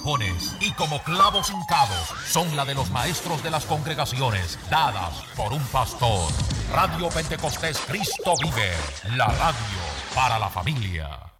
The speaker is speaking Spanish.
aguijones y como clavos hincados son la de los maestros de las congregaciones, dadas por un pastor. Radio Pentecostés Cristo vive, la radio para la familia.